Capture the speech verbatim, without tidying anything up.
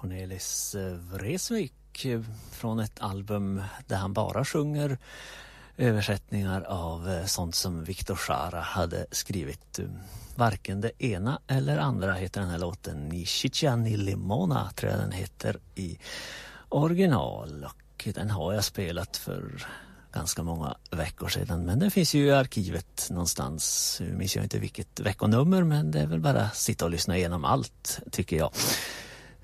Cornelis Vreeswijk från ett album där han bara sjunger översättningar av sånt som Victor Jara hade skrivit. Varken det ena eller andra heter den här låten. Ni Chicha ni Limona tror jag den heter i original. Och den har jag spelat för ganska många veckor sedan. Men den finns ju i arkivet någonstans. Nu minns jag inte vilket veckonummer, men det är väl bara att sitta och lyssna igenom allt tycker jag.